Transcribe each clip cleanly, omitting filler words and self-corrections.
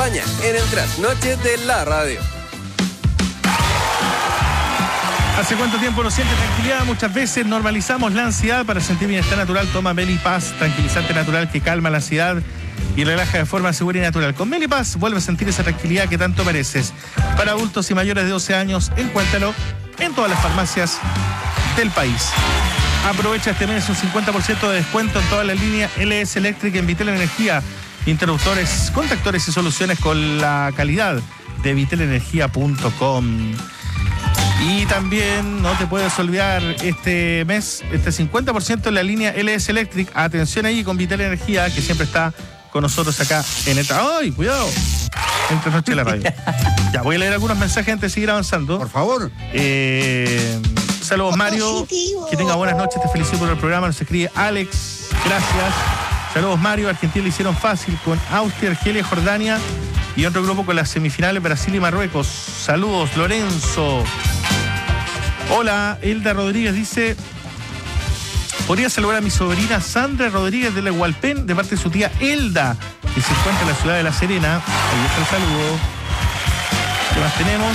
acompaña en el trasnoche de la radio. ¿Hace cuánto tiempo no siente tranquilidad? Muchas veces normalizamos la ansiedad. Para sentir bienestar natural, toma Melipaz, tranquilizante natural que calma la ansiedad y relaja de forma segura y natural. Con Melipaz vuelve a sentir esa tranquilidad que tanto mereces. Para adultos y mayores de 12 años, encuéntralo en todas las farmacias del país. Aprovecha este mes un 50% de descuento en toda la línea LS Electric en Vitel Energía. Interruptores, contactores y soluciones con la calidad de vitelenergia.com. Y también no te puedes olvidar este mes, este 50% en la línea LS Electric. Atención ahí con Vitel Energía, que siempre está con nosotros acá en esta. ¡Ay, cuidado! En Trasnoche de la radio. Ya, voy a leer algunos mensajes antes de seguir avanzando. Por favor. Saludos, Mario. Que tenga buenas noches, te felicito por el programa. Nos escribe Alex. Gracias. Saludos, Mario. Argentina le hicieron fácil con Austria, Argelia, Jordania. Y otro grupo con las semifinales, Brasil y Marruecos. Saludos, Lorenzo. Hola, Elda Rodríguez dice: podría saludar a mi sobrina Sandra Rodríguez de la Hualpén, de parte de su tía Elda, que se encuentra en la ciudad de La Serena. Ahí está el saludo. ¿Qué más tenemos?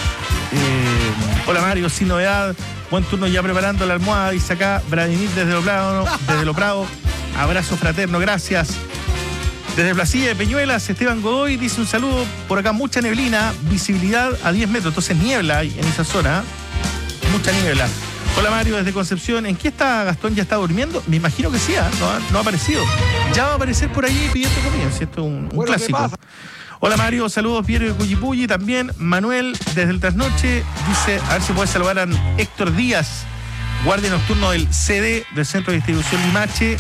Hola, Mario, sin novedad. Buen turno ya preparando la almohada. Dice acá Vladimir desde Lo Prado. Abrazo fraterno, gracias. Desde Placilla de Peñuelas, Esteban Godoy dice un saludo. Por acá mucha neblina, visibilidad a 10 metros, entonces niebla en esa zona. Mucha niebla. Hola, Mario, desde Concepción. ¿En qué está Gastón? ¿Ya está durmiendo? Me imagino que sí, no ha aparecido. Ya va a aparecer por ahí pidiendo comida, si esto es un clásico. Hola, Mario, saludos, Piero de Cuyipulli. También Manuel, desde el Trasnoche, dice, a ver si puede saludar a Héctor Díaz, guardia nocturno del CD, del Centro de Distribución Limache,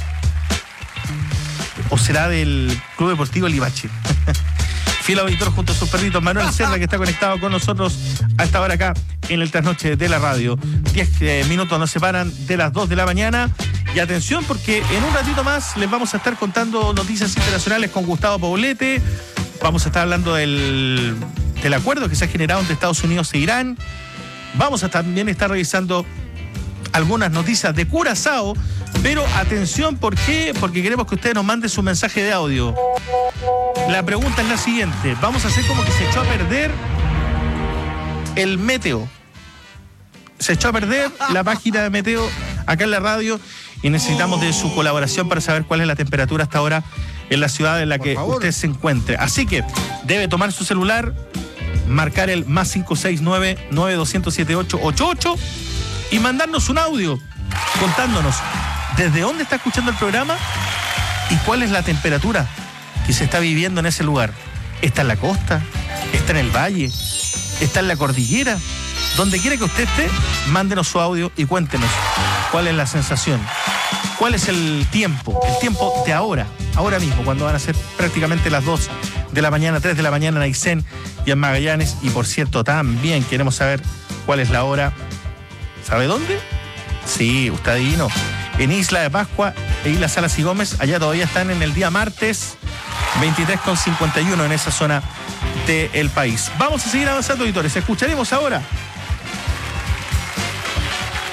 o será del Club Deportivo Limache. Fiel auditor junto a sus perritos, Manuel Cerda, que está conectado con nosotros a esta hora acá en el Trasnoche de la radio. 10 minutos nos separan de las 2 de la mañana. Y atención, porque en un ratito más les vamos a estar contando noticias internacionales con Gustavo Poblete. Vamos a estar hablando del acuerdo que se ha generado entre Estados Unidos e Irán. Vamos a también estar revisando algunas noticias de Curazao. Pero atención, ¿por qué? Porque queremos que ustedes nos manden su mensaje de audio. La pregunta es la siguiente. Vamos a hacer como que se echó a perder el Meteo. Se echó a perder la página de Meteo acá en la radio y necesitamos de su colaboración para saber cuál es la temperatura hasta ahora en la ciudad en la que usted se encuentre. Así que debe tomar su celular, marcar el más 569-9200-7888 y mandarnos un audio contándonos desde dónde está escuchando el programa y cuál es la temperatura que se está viviendo en ese lugar. ¿Está en la costa? ¿Está en el valle? ¿Está en la cordillera? Donde quiera que usted esté, mándenos su audio y cuéntenos cuál es la sensación. ¿Cuál es el tiempo? El tiempo de ahora mismo, cuando van a ser prácticamente las 2 de la mañana, 3 de la mañana en Aysén y en Magallanes. Y por cierto, también queremos saber cuál es la hora. ¿Sabe dónde? Sí, usted adivino. En Isla de Pascua e Isla Salas y Gómez, allá todavía están en el día martes 23:51 en esa zona del país. Vamos a seguir avanzando, auditores. Escucharemos ahora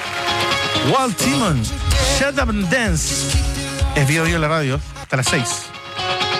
Walt Timon, Shut Up and Dance. Es Bio la radio hasta las 6.